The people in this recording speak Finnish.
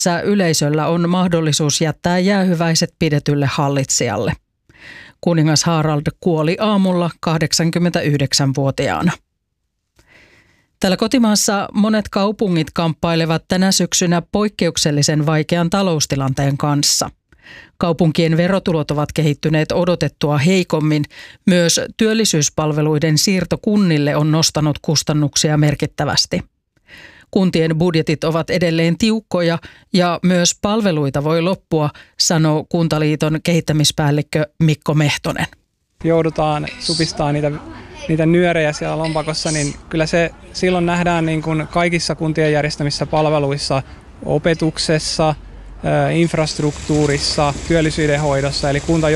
Yleisöllä on mahdollisuus jättää jäähyväiset pidetylle hallitsijalle. Kuningas Harald kuoli aamulla 89-vuotiaana. Täällä kotimaassa monet kaupungit kamppailevat tänä syksynä poikkeuksellisen vaikean taloustilanteen kanssa. Kaupunkien verotulot ovat kehittyneet odotettua heikommin. Myös työllisyyspalveluiden siirto kunnille on nostanut kustannuksia merkittävästi. Kuntien budjetit ovat edelleen tiukkoja ja myös palveluita voi loppua, sanoo Kuntaliiton kehittämispäällikkö Mikko Mehtonen. Joudutaan supistamaan niitä nyörejä siellä lompakossa, niin kyllä se silloin nähdään niin kuin kaikissa kuntien järjestämissä palveluissa, opetuksessa, infrastruktuurissa, työllisyydenhoidossa, eli kunta